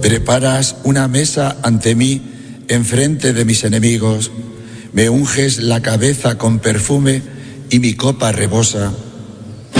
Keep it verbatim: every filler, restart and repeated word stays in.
Preparas una mesa ante mí, enfrente de mis enemigos. Me unges la cabeza con perfume y mi copa rebosa.